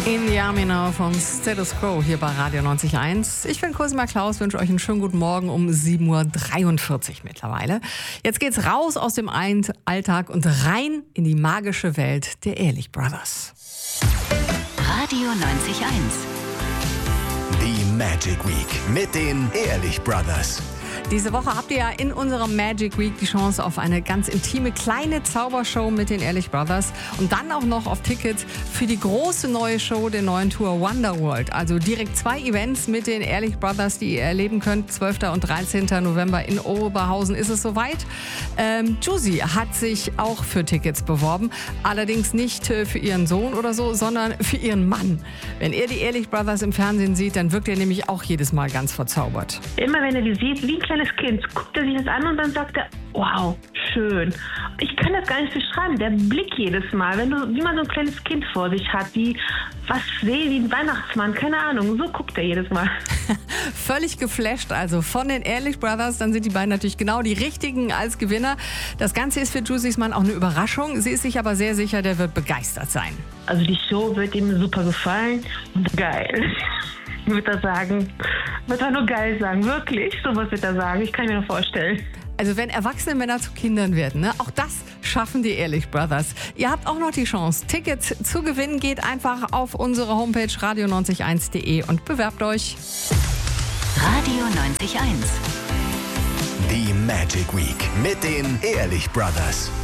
In the Army Now von Status Quo hier bei Radio 90.1. Ich bin Cosima Klaus, wünsche euch einen schönen guten Morgen um 7.43 Uhr mittlerweile. Jetzt geht's raus aus dem Alltag und rein in die magische Welt der Ehrlich Brothers. Radio 90.1. Die Magic Week mit den Ehrlich Brothers. Diese Woche habt ihr ja in unserer Magic Week die Chance auf eine ganz intime, kleine Zaubershow mit den Ehrlich Brothers und dann auch noch auf Tickets für die große neue Show der neuen Tour Wonderworld. Also direkt 2 Events mit den Ehrlich Brothers, die ihr erleben könnt. 12. und 13. November in Oberhausen ist es soweit. Juicy hat sich auch für Tickets beworben. Allerdings nicht für ihren Sohn oder so, sondern für ihren Mann. Wenn ihr die Ehrlich Brothers im Fernsehen sieht, dann wirkt er nämlich auch jedes Mal ganz verzaubert. Immer wenn er die sieht, wie ein kleines Kind, guckt er sich das an und dann sagt er, wow, schön. Ich kann das gar nicht beschreiben, der Blick jedes Mal, wie man so ein kleines Kind vor sich hat, wie ein Weihnachtsmann, keine Ahnung, so guckt er jedes Mal. Völlig geflasht also von den Ehrlich Brothers, dann sind die beiden natürlich genau die richtigen als Gewinner. Das Ganze ist für Juicys Mann auch eine Überraschung, sie ist sich aber sehr sicher, der wird begeistert sein. Also die Show wird ihm super gefallen und geil. Wird er nur geil sagen, wirklich, sowas wird er sagen, ich kann mir nur vorstellen. Also wenn erwachsene Männer zu Kindern werden, ne? Auch das schaffen die Ehrlich Brothers. Ihr habt auch noch die Chance, Tickets zu gewinnen, geht einfach auf unsere Homepage radio90.1.de und bewerbt euch. Radio 90.1. Die Magic Week mit den Ehrlich Brothers.